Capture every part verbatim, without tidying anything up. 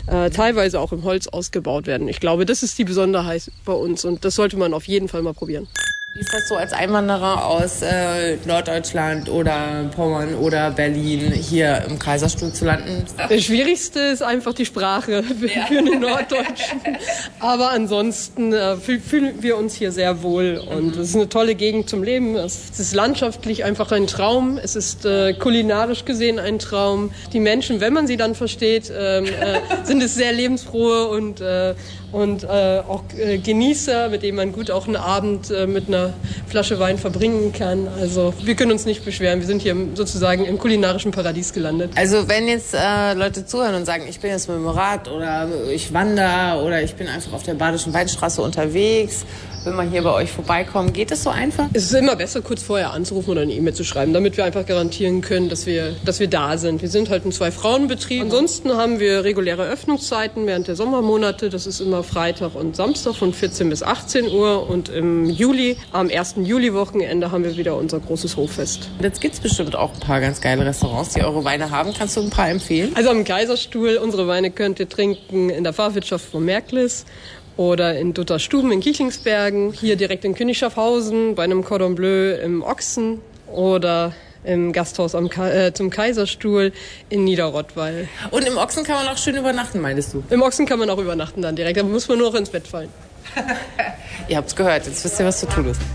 äh, teilweise auch im Holz ausgebaut werden. Ich glaube, das ist die Besonderheit bei uns und das sollte man auf jeden Fall mal probieren. Wie ist das so als Einwanderer aus äh, Norddeutschland oder Pommern oder Berlin hier im Kaiserstuhl zu landen? Das Schwierigste ist einfach die Sprache für, ja. für einen Norddeutschen. Aber ansonsten äh, fühlen wir uns hier sehr wohl und es ist eine tolle Gegend zum Leben. Es ist landschaftlich einfach ein Traum. Es ist äh, kulinarisch gesehen ein Traum. Die Menschen, wenn man sie dann versteht, äh, äh, sind es sehr lebensfrohe und äh, und äh, auch äh, Genießer, mit denen man gut auch einen Abend äh, mit einer Flasche Wein verbringen kann. Also wir können uns nicht beschweren. Wir sind hier sozusagen im kulinarischen Paradies gelandet. Also wenn jetzt äh, Leute zuhören und sagen, ich bin jetzt mit dem Rad oder ich wandere oder ich bin einfach auf der Badischen Weinstraße unterwegs, will mal hier bei euch vorbeikommen, geht das so einfach? Es ist immer besser, kurz vorher anzurufen oder eine E-Mail zu schreiben, damit wir einfach garantieren können, dass wir, dass wir da sind. Wir sind halt ein Zwei-Frauen-Betrieb. Ansonsten haben wir reguläre Öffnungszeiten während der Sommermonate. Das ist immer Freitag und Samstag von vierzehn bis achtzehn Uhr. Und im Juli, am ersten Juli-Wochenende, haben wir wieder unser großes Hoffest. Jetzt gibt es bestimmt auch ein paar ganz geile Restaurants, die eure Weine haben. Kannst du ein paar empfehlen? Also am Kaiserstuhl, unsere Weine könnt ihr trinken in der Fahrwirtschaft von Märklis. Oder in Dutterstuben in Kichlingsbergen, hier direkt in Königschaffhausen, bei einem Cordon Bleu im Ochsen oder im Gasthaus am Ka- äh, zum Kaiserstuhl in Niederrottweil. Und im Ochsen kann man auch schön übernachten, meinst du? Im Ochsen kann man auch übernachten dann direkt, aber muss man nur noch ins Bett fallen. Ihr habt's gehört, jetzt wisst ihr, was zu tun ist.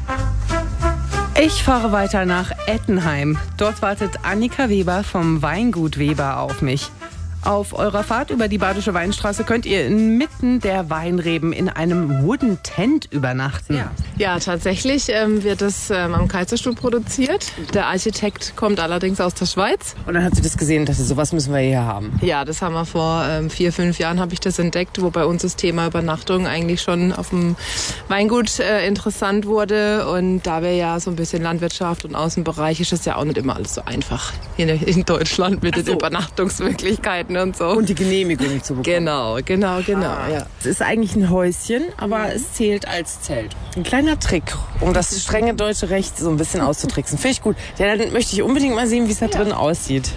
Ich fahre weiter nach Ettenheim. Dort wartet Annika Weber vom Weingut Weber auf mich. Auf eurer Fahrt über die Badische Weinstraße könnt ihr inmitten der Weinreben in einem Wooden Tent übernachten. Ja, ja tatsächlich ähm, wird das ähm, am Kaiserstuhl produziert. Der Architekt kommt allerdings aus der Schweiz. Und dann hat sie das gesehen und dachte, sowas müssen wir hier haben. Ja, das haben wir vor ähm, vier, fünf Jahren habe ich das entdeckt, wo bei uns das Thema Übernachtung eigentlich schon auf dem Weingut äh, interessant wurde. Und da wir ja so ein bisschen Landwirtschaft und Außenbereich, ist es ja auch nicht immer alles so einfach hier in Deutschland mit Ach so. den Übernachtungsmöglichkeiten und so. Und die Genehmigung zu bekommen. Genau, genau, genau. Ah. Ja. Es ist eigentlich ein Häuschen, aber es zählt als Zelt. Ein kleiner Trick, um das strenge deutsche Recht so ein bisschen auszutricksen. Finde ich gut. Ja, dann möchte ich unbedingt mal sehen, wie es da drin aussieht.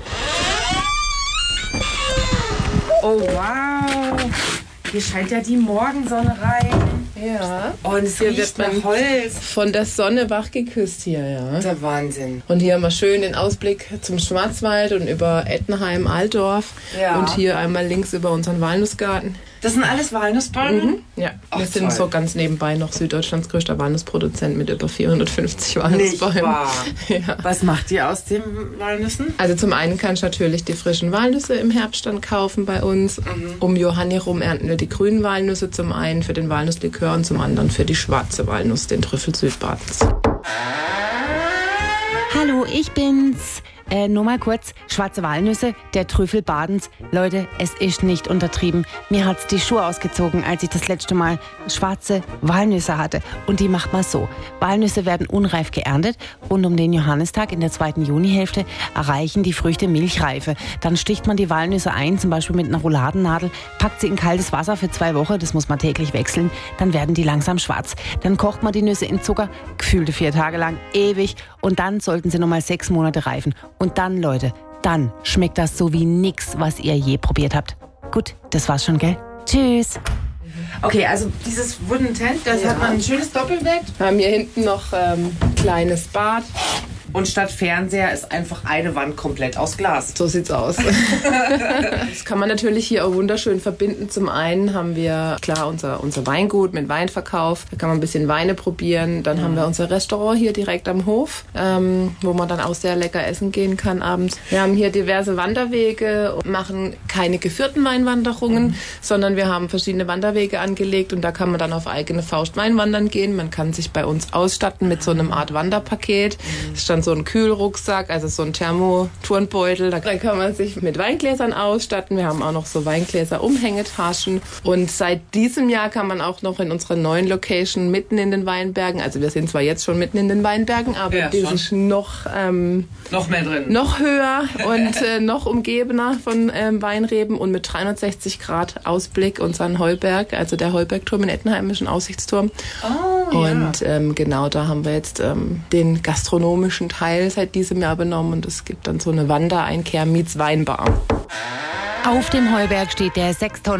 Oh, wow. Hier scheint ja die Morgensonne rein. Ja. Und es Hier riecht wird man nach Holz. von der Sonne wachgeküsst hier, ja. Der Wahnsinn. Und hier haben wir schön den Ausblick zum Schwarzwald und über Ettenheim, Altdorf. Ja. Und hier einmal links über unseren Walnussgarten. Das sind alles Walnussbäume? Mhm. Ja, Ach, wir sind toll. so ganz nebenbei noch Süddeutschlands größter Walnussproduzent mit über vierhundertfünfzig Walnussbäumen. Nicht wahr. Ja. Was macht ihr aus den Walnüssen? Also zum einen kannst du natürlich die frischen Walnüsse im Herbst dann kaufen bei uns. Mhm. Um Johanni rum ernten wir die grünen Walnüsse zum einen für den Walnusslikör und zum anderen für die schwarze Walnuss, den Trüffel Südbadens. Hallo, ich bin's. Äh, nur mal kurz, schwarze Walnüsse, der Trüffel Badens. Leute, es ist nicht untertrieben. Mir hat's die Schuhe ausgezogen, als ich das letzte Mal schwarze Walnüsse hatte. Und die macht man so. Walnüsse werden unreif geerntet. Rund um den Johannistag in der zweiten Junihälfte erreichen die Früchte Milchreife. Dann sticht man die Walnüsse ein, zum Beispiel mit einer Rouladennadel, packt sie in kaltes Wasser für zwei Wochen, das muss man täglich wechseln. Dann werden die langsam schwarz. Dann kocht man die Nüsse in Zucker, gefühlte vier Tage lang, ewig. Und dann sollten sie nochmal sechs Monate reifen. Und dann, Leute, dann schmeckt das so wie nix, was ihr je probiert habt. Gut, das war's schon, gell? Tschüss. Okay, also dieses Wooden Tent, das Ja. hat man ein schönes Doppelbett. Wir haben hier hinten noch ähm, ein kleines Bad. Und statt Fernseher ist einfach eine Wand komplett aus Glas. So sieht's aus. Das kann man natürlich hier auch wunderschön verbinden. Zum einen haben wir, klar, unser, unser Weingut mit Weinverkauf. Da kann man ein bisschen Weine probieren. Dann mhm. haben wir unser Restaurant hier direkt am Hof, ähm, wo man dann auch sehr lecker essen gehen kann abends. Wir haben hier diverse Wanderwege und machen keine geführten Weinwanderungen, mhm. sondern wir haben verschiedene Wanderwege angelegt und da kann man dann auf eigene Faust Weinwandern gehen. Man kann sich bei uns ausstatten mit so einem Art Wanderpaket. Mhm. Es stand so ein Kühlrucksack, also so ein Thermoturnbeutel. Da kann man sich mit Weingläsern ausstatten. Wir haben auch noch so Weingläser-Umhängetaschen. Und seit diesem Jahr kann man auch noch in unserer neuen Location mitten in den Weinbergen, also wir sind zwar jetzt schon mitten in den Weinbergen, aber Ja, die schon. sind noch, ähm, Noch mehr drin. noch höher und äh, noch umgebener von ähm, Weinreben und mit dreihundertsechzig Grad Ausblick unseren Heuberg, also der Heubergturm in Ettenheim ist ein Aussichtsturm. Oh, Und ähm, genau, da haben wir jetzt ähm, den gastronomischen Teil seit diesem Jahr benommen und es gibt dann so eine Wandereinkehr meets Weinbar. Auf dem Heuberg steht der sechs Tonnen